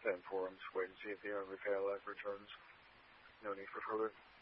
Then forums, wait and see if the only payload returns. No need for further